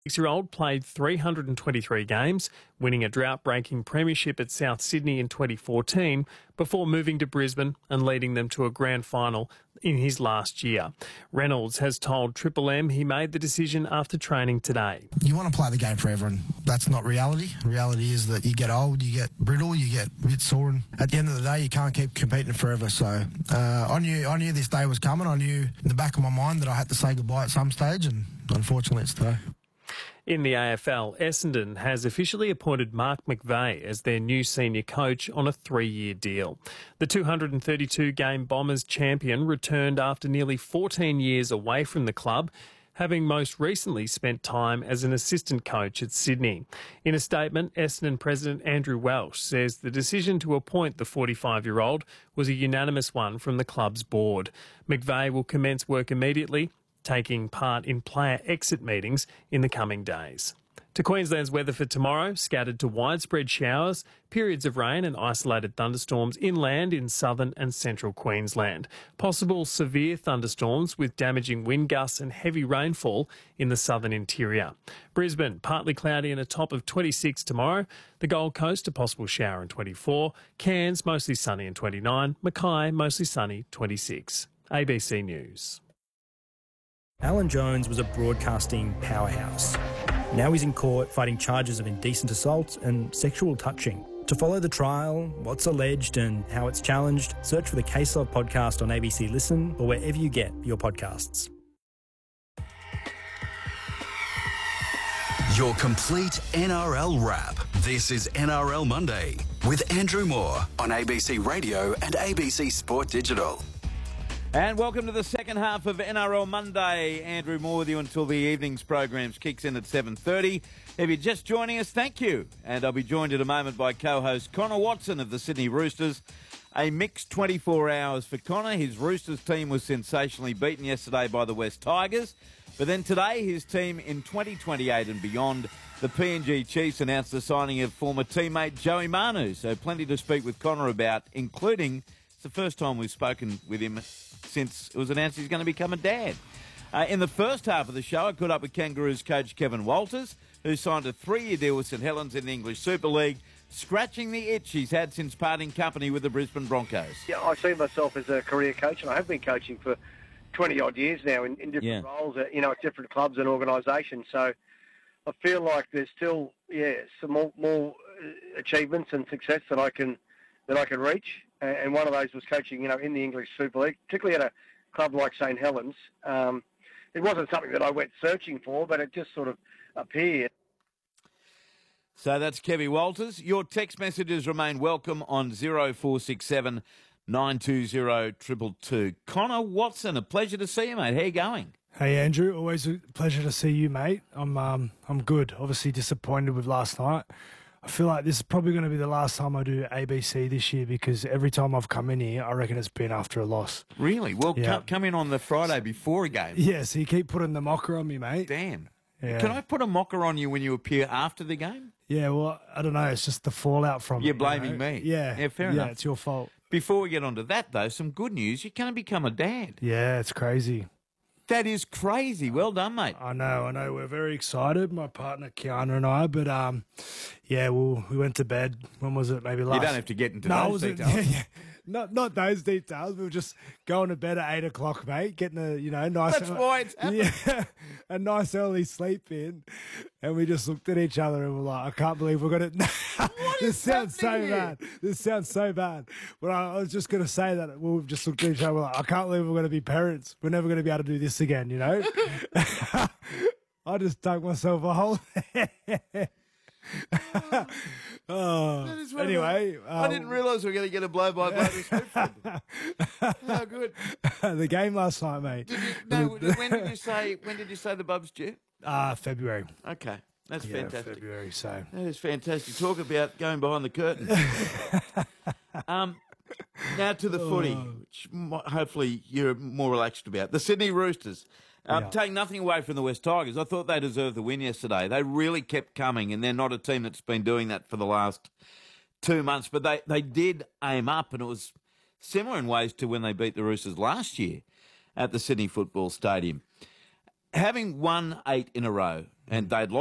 Six-year-old played 323 games, winning a drought-breaking premiership at South Sydney in 2014 before moving to Brisbane and leading them to a grand final in his last year. Reynolds has told Triple M he made the decision after training today. You want to play the game forever, and that's not reality. Reality is that you get old, you get brittle, you get a bit sore, and at the end of the day, you can't keep competing forever. So I knew this day was coming. I knew in the back of my mind that I had to say goodbye at some stage, and unfortunately it's today. In the AFL, Essendon has officially appointed Mark McVeigh as their new senior coach on a 3-year deal. The 232-game Bombers champion returned after nearly 14 years away from the club, having most recently spent time as an assistant coach at Sydney. In a statement, Essendon President Andrew Welsh says the decision to appoint the 45-year-old was a unanimous one from the club's board. McVeigh will commence work immediately, taking part in player exit meetings in the coming days. To Queensland's weather for tomorrow, scattered to widespread showers, periods of rain and isolated thunderstorms inland in southern and central Queensland. Possible severe thunderstorms with damaging wind gusts and heavy rainfall in the southern interior. Brisbane, partly cloudy and a top of 26 tomorrow. The Gold Coast, a possible shower in 24. Cairns, mostly sunny in 29. Mackay, mostly sunny, 26. ABC News. Alan Jones was a broadcasting powerhouse. Now he's in court fighting charges of indecent assault and sexual touching. To follow the trial, what's alleged and how it's challenged, search for the Case Log podcast on ABC Listen or wherever you get your podcasts. Your complete NRL wrap. This is NRL Monday with Andrew Moore on ABC Radio and ABC Sport Digital. And welcome to the second half of NRL Monday. Andrew Moore with you until the evening's programs kicks in at 7:30. If you're just joining us, thank you. And I'll be joined in a moment by co-host Connor Watson of the Sydney Roosters. A mixed 24 hours for Connor. His Roosters team was sensationally beaten yesterday by the West Tigers. But then today, his team in 2028 and beyond, the PNG Chiefs announced the signing of former teammate Joey Manu. So plenty to speak with Connor about, including it's the first time we've spoken with him since it was announced he's going to become a dad. In the first half of the show, I caught up with Kangaroos coach Kevin Walters, who signed a 3-year deal with St Helens in the English Super League, scratching the itch he's had since parting company with the Brisbane Broncos. Yeah, I see myself as a career coach, and I have been coaching for 20-odd years now in different roles, at different clubs and organisations. So I feel like there's still, some more achievements and success that I can reach. And one of those was coaching, in the English Super League, particularly at a club like St Helens. It wasn't something that I went searching for, but it just sort of appeared. So that's Kevy Walters. Your text messages remain welcome on 0467 920 222. Connor Watson, a pleasure to see you, mate. How you going? Hey, Andrew. Always a pleasure to see you, mate. I'm good. Obviously disappointed with last night. I feel like this is probably going to be the last time I do ABC this year because every time I've come in here, I reckon it's been after a loss. Really? Well, come in on the Friday before a game. Yeah, so you keep putting the mocker on me, mate. Damn. Yeah. Can I put a mocker on you when you appear after the game? Yeah, well, I don't know. It's just the fallout from You're blaming me. Yeah. Fair enough. Yeah, it's your fault. Before we get on to that, though, some good news. You're going to become a dad. Yeah, it's crazy. That is crazy. Well done, mate. I know. We're very excited, my partner Kiana and I. But, we went to bed. When was it? Maybe last... You don't have to get into those details. Yeah. Not those details. We were just going to bed at 8 o'clock, mate, getting a, nice... That's why it's happened. Yeah, a nice early sleep in. And we just looked at each other and we're like, I can't believe we're going to... This sounds so bad. This sounds so bad. But I was just going to say that we've just looked at each other like, I can't believe we're going to be parents. We're never going to be able to do this again, I just dug myself a hole. Anyway. I didn't realise we were going to get a blow-by-blow description. How good. The game last night, mate. When did you say the Bub's due? February. Okay. That's fantastic. February, so. That is fantastic. Talk about going behind the curtain. Now to the footy, which hopefully you're more relaxed about. The Sydney Roosters. Take nothing away from the West Tigers. I thought they deserved the win yesterday. They really kept coming, and they're not a team that's been doing that for the last 2 months. But they did aim up, and it was similar in ways to when they beat the Roosters last year at the Sydney Football Stadium. Having won 8 in a row, and they'd lost